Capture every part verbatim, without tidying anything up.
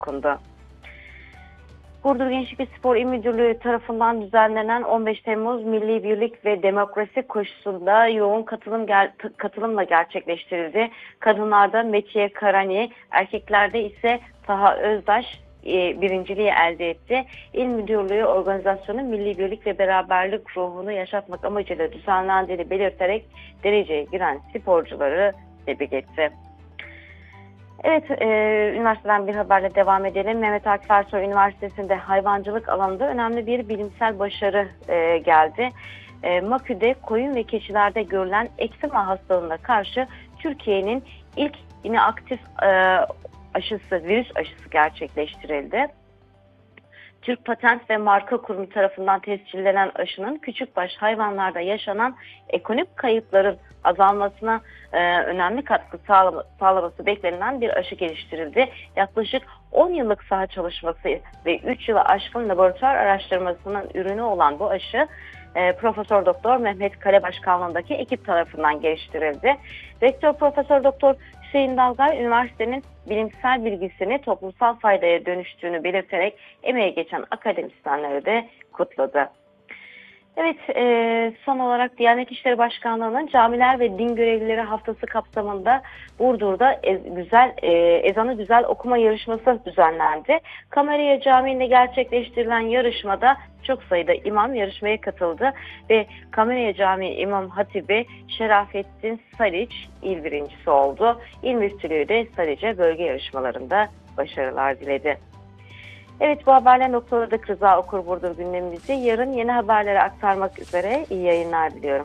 okundu. Burdur Gençlik ve Spor İl Müdürlüğü tarafından düzenlenen on beş Temmuz Milli Birlik ve Demokrasi Koşusu'nda yoğun katılım ger katılımla gerçekleştirildi. Kadınlarda Metiye Karani, erkeklerde ise Taha Özdaş e, birinciliği elde etti. İl Müdürlüğü organizasyonun milli birlik ve beraberlik ruhunu yaşatmak amacıyla düzenlendiğini belirterek dereceye giren sporcuları tebrik etti. Evet, e, üniversiteden bir haberle devam edelim. Mehmet Akif Ersoy Üniversitesi'nde hayvancılık alanında önemli bir bilimsel başarı e, geldi. E, Makü'de koyun ve keçilerde görülen eksema hastalığına karşı Türkiye'nin ilk inaktif e, aşısı, virüs aşısı gerçekleştirildi. Türk Patent ve Marka Kurumu tarafından tescillenen aşının küçükbaş hayvanlarda yaşanan ekonomik kayıpların azalmasına e, önemli katkı sağlam sağlaması beklenen bir aşı geliştirildi. Yaklaşık on yıllık saha çalışması ve üç yılı aşkın laboratuvar araştırmasının ürünü olan bu aşı e, Profesör Doktor Mehmet Kale başkanlığındaki ekip tarafından geliştirildi. Rektör Profesör Doktor Hüseyin Dalgay, üniversitenin bilimsel bilgisini toplumsal faydaya dönüştüğünü belirterek emeğe geçen akademisyenleri de kutladı. Evet, e, son olarak Diyanet İşleri Başkanlığı'nın Camiler ve Din Görevlileri Haftası kapsamında Burdur'da ez, güzel e, ezanı güzel okuma yarışması düzenlendi. Kameriye Camii'nde gerçekleştirilen yarışmada çok sayıda imam yarışmaya katıldı ve Kameriye Camii İmam Hatibi Şerafettin Sariç il birincisi oldu. İl Müftülüğü de Sariç'e bölge yarışmalarında başarılar diledi. Evet, bu haberler noktaladık. Rıza Okur Burdur gündemimizi. Yarın yeni haberleri aktarmak üzere iyi yayınlar diliyorum.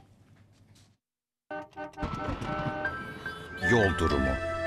Yol durumu.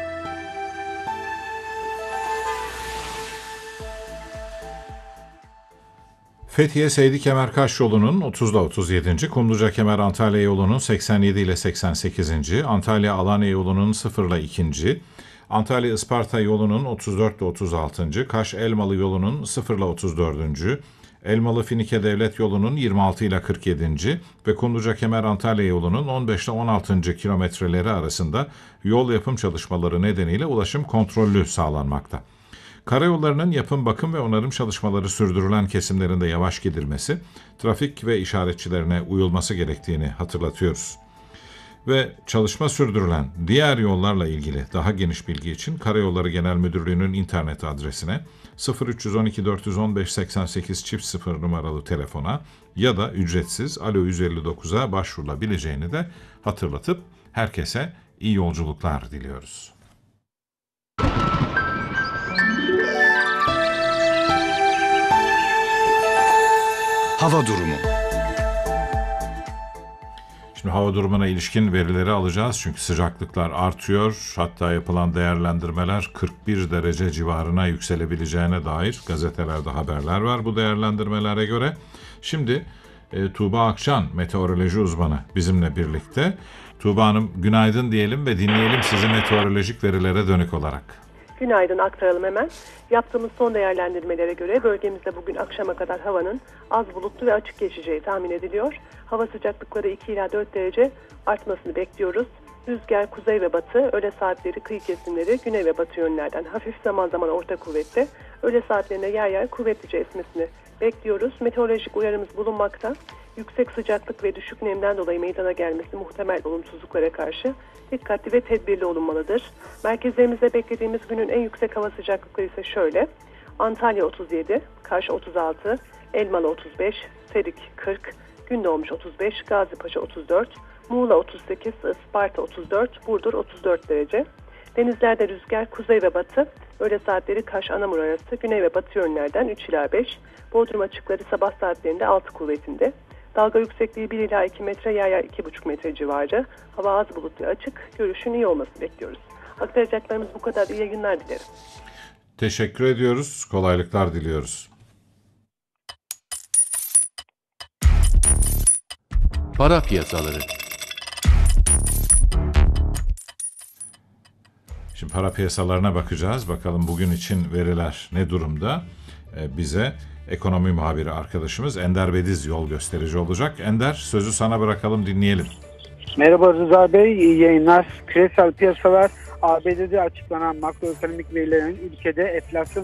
Fethiye Seydi Kemerkaş yolunun otuzda otuz yedinci Kumluca Kemer Antalya yolunun seksen yedi ile seksen sekizinci Antalya Alanya yolunun sıfır ile ikinci Antalya Isparta yolunun otuz dört ile otuz altıncı Kaş Elmalı yolunun sıfır ile otuz dördüncü Elmalı Finike Devlet yolunun yirmi altı ile kırk yedinci ve Kumluca Kemer Antalya yolunun on beş ile on altıncı kilometreleri arasında yol yapım çalışmaları nedeniyle ulaşım kontrollü sağlanmakta. Karayollarının yapım, bakım ve onarım çalışmaları sürdürülen kesimlerinde yavaş gidilmesi, trafik ve işaretçilerine uyulması gerektiğini hatırlatıyoruz. Ve çalışma sürdürülen diğer yollarla ilgili daha geniş bilgi için Karayolları Genel Müdürlüğü'nün internet adresine sıfır üç yüz on iki dört yüz on beş seksen sekiz çift sıfır numaralı telefona ya da ücretsiz Alo yüz elli dokuza başvurulabileceğini de hatırlatıp herkese iyi yolculuklar diliyoruz. Hava durumu. Şimdi hava durumuna ilişkin verileri alacağız çünkü sıcaklıklar artıyor. Hatta yapılan değerlendirmeler kırk bir derece civarına yükselebileceğine dair gazetelerde haberler var bu değerlendirmelere göre. Şimdi e, Tuğba Akçan, meteoroloji uzmanı bizimle birlikte. Tuğba Hanım, günaydın diyelim ve dinleyelim sizi meteorolojik verilere dönük olarak. Günaydın, aktaralım hemen. Yaptığımız son değerlendirmelere göre bölgemizde bugün akşama kadar havanın az bulutlu ve açık geçeceği tahmin ediliyor. Hava sıcaklıkları iki ila dört derece artmasını bekliyoruz. Rüzgar kuzey ve batı, öğle saatleri kıyı kesimleri güney ve batı yönlerden hafif, zaman zaman orta kuvvette, öğle saatlerinde yer yer kuvvetlice esmesini bekliyoruz. Meteorolojik uyarımız bulunmakta. Yüksek sıcaklık ve düşük nemden dolayı meydana gelmesi muhtemel olumsuzluklara karşı dikkatli ve tedbirli olunmalıdır. Merkezlerimizde beklediğimiz günün en yüksek hava sıcaklıkları ise şöyle: Antalya otuz yedi, Kaş otuz altı, Elmalı otuz beş, Serik kırk, Gündoğmuş otuz beş, Gazipaşa otuz dört, Muğla otuz sekiz, Isparta otuz dört, Burdur otuz dört derece. Denizlerde rüzgar kuzey ve batı, öğle saatleri Kaş Anamur arası güney ve batı yönlerden üç ila beş, Bodrum açıkları sabah saatlerinde altı kuvvetinde. Dalga yüksekliği bir ila iki metre, yer yer iki buçuk metre civarı. Hava az bulutlu açık, görüşün iyi olmasını bekliyoruz. Aktaracaklarımız bu kadar. İyi yayınlar dilerim. Teşekkür ediyoruz, kolaylıklar diliyoruz. Para piyasaları. Şimdi para piyasalarına bakacağız. Bakalım bugün için veriler ne durumda? Ee, bize ekonomi muhabiri arkadaşımız Ender Bediz yol gösterici olacak. Ender, sözü sana bırakalım, dinleyelim. Merhaba Rıza Bey, iyi yayınlar. Küresel piyasalar A B D'de açıklanan makroekonomik verilerin ülkede enflasyon